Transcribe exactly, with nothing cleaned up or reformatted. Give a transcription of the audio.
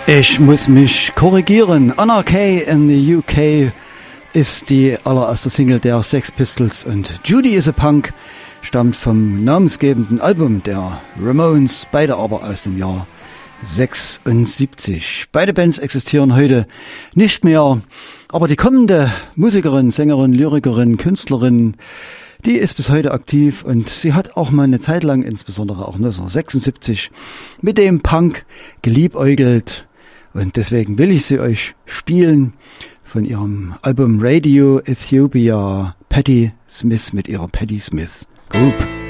Ich muss mich korrigieren. Anna Kay in the U K ist die allererste Single der Sex Pistols und Judy is a Punk stammt vom namensgebenden Album der Ramones, beide aber aus dem Jahr sechsundsiebzig. Beide Bands existieren heute nicht mehr, aber die kommende Musikerin, Sängerin, Lyrikerin, Künstlerin, die ist bis heute aktiv und sie hat auch mal eine Zeit lang, insbesondere auch neunzehnhundertsechsundsiebzig, mit dem Punk geliebäugelt. Und deswegen will ich sie euch spielen von ihrem Album Radio Ethiopia, Patti Smith mit ihrer Patti Smith Group.